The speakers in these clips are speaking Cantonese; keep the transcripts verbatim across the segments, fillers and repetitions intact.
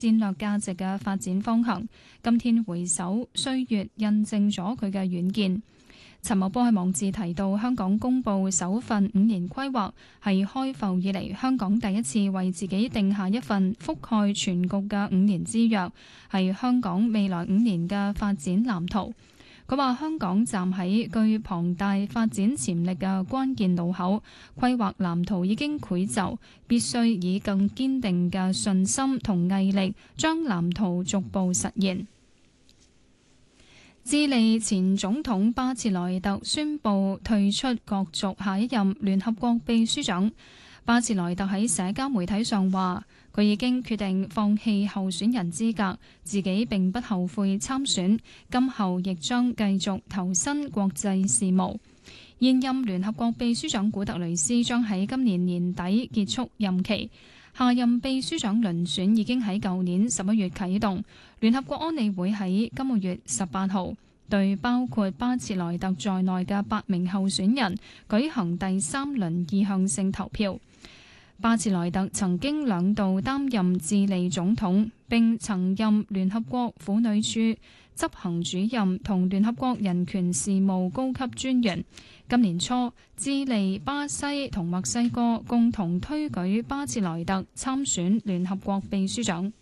戰略價值嘅發展方向。今天回首，歲月印證咗佢嘅遠見。陳茂波喺網誌提到，香港公布首份五年規劃，係開埠以嚟香港第一次為自己定下一份覆蓋全局嘅五年之約，係香港未來五年嘅發展藍圖。佢話香港站喺具龐大發展潛力嘅關鍵路口，規劃藍圖已經繪就，必須以更堅定嘅信心同毅力，將藍圖逐步實現。智利前總統巴切萊特宣布退出角逐下一任聯合國秘書長。巴切萊特喺社交媒體上話，佢已經決定放棄候選人資格，自己並不後悔參選，今後亦將繼續投身國際事務。現任聯合國秘書長古特雷斯將喺今年年底結束任期。下任秘書長遴選已經喺舊年十一月啟動，聯合國安理會喺今個月十八號對包括巴切萊特在內嘅八名候選人舉行第三輪意向性投票。巴切萊特曾經兩度擔任智利總統，並曾任聯合國婦女署執行主任同聯合國人權事務高級專員。今年初，智利、巴西同墨西哥共同推舉巴切萊特參選聯合國秘書長。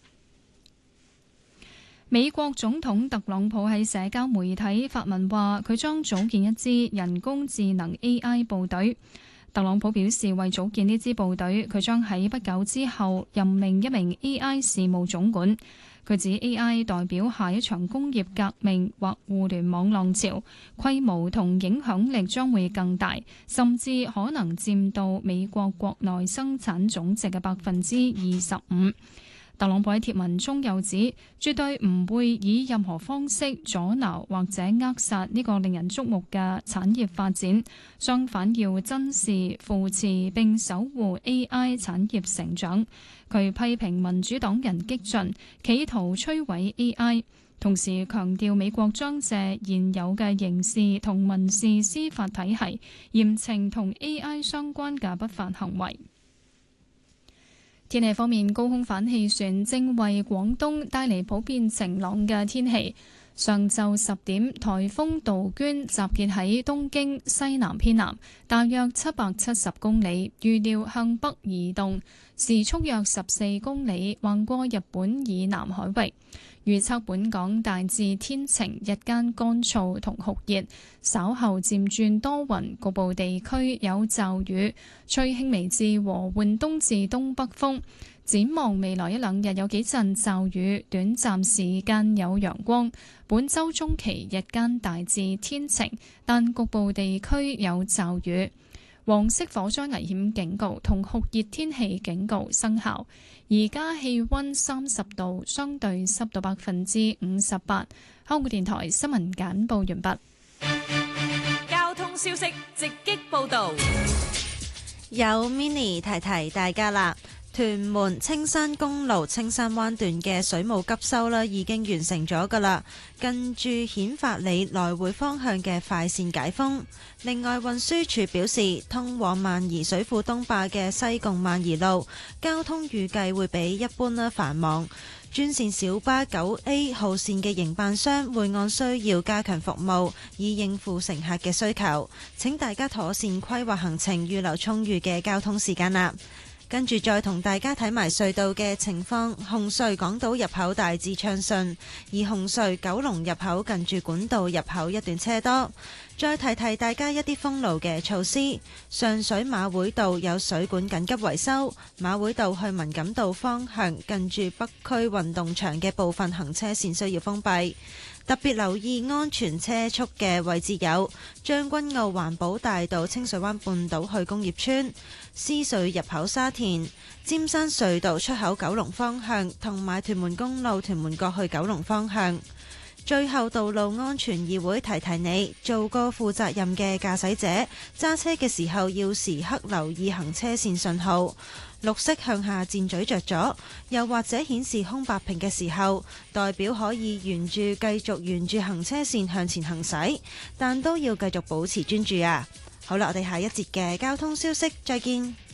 美國總統特朗普喺社交媒體發文話，佢將組建一支人工智能 A I 部隊。特朗普表示，為組建呢支部隊，佢將喺不久之後任命一名 A I 事務總管。佢指 A I 代表下一場工業革命或互聯網浪潮，規模同影響力將會更大，甚至可能佔到美國國內生產總值嘅百分之二十五。特朗普喺貼文中又指，絕對唔會以任何方式阻撓或者扼殺呢個令人矚目嘅產業發展，相反要珍視、扶持並守護 A I 產業成長。佢批評民主黨人激進，企圖摧毀 A I， 同時強調美國將借現有嘅刑事同民事司法體系，嚴懲同 A I 相關嘅不法行為。天氣方面，高空反氣旋正為廣東帶嚟普遍晴朗嘅天氣。上晝十點，颱風杜鵑集結喺東京西南偏南，大約七百七十公里，預料向北移動，時速約十四公里，橫過日本以南海域。預測本港大致天晴，日間乾燥同酷熱，稍後漸轉多雲，局部地區有驟雨，吹輕微至和緩東至東北風。展望未來一兩日有幾陣驟雨，短暫時間有陽光。本週中期日間大致天晴，但局部地區有驟雨。黃色火災危險警告同酷熱天氣警告生效。而家氣溫三十度，相對濕度百分之五十八。香港電台新聞簡報完畢。 交通消息直擊報道， 有 Mini 提提大家啦。屯門青山公路青山灣段嘅水務急修啦，已經完成咗噶啦，近住顯發里來回方向嘅快線解封。另外，運輸署表示，通往萬宜水庫東壩嘅西貢萬宜路交通預計會比一般啦繁忙。專線小巴九 A 號線嘅營辦商會按需要加強服務，以應付乘客嘅需求。請大家妥善規劃行程，預留充裕嘅交通時間啦。跟住再同大家睇埋隧道嘅情況，紅隧港島入口大致暢順，而紅隧九龍入口近住管道入口一段車多。再提提大家一啲封路嘅措施，上水馬會道有水管緊急維修，馬會道去文錦道方向近住北區運動場嘅部分行車線需要封閉。特別留意安全車速嘅位置有將軍澳環保大道清水灣半島去工業村、獅隧入口沙田、尖山隧道出口九龍方向，同埋屯門公路屯門角去九龍方向。最後，道路安全議會提提你，做個負責任嘅駕駛者，揸車嘅時候要時刻留意行車線信號。綠色向下箭咀着咗，又或者顯示空白屏嘅時候，代表可以沿住繼續沿住行車線向前行駛，但都要繼續保持專注啊！好啦，我哋下一節嘅交通消息再見。